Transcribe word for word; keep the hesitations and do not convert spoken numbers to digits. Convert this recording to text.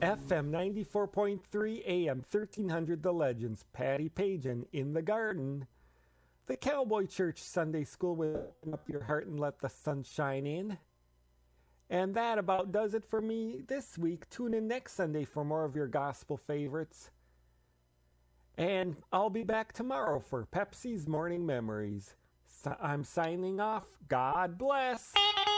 F M ninety-four point three, A M thirteen hundred The Legends, Patty Pagan in the garden. The Cowboy Church Sunday School will open up your heart and let the sun shine in. And that about does it for me this week. Tune in next Sunday for more of your gospel favorites. And I'll be back tomorrow for Pepsi's Morning Memories. So I'm signing off. God bless.